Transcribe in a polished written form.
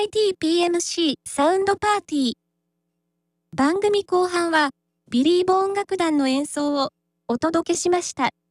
ITPMC サウンドパーティー。番組後半は、ビリーボ音楽団の演奏をお届けしました。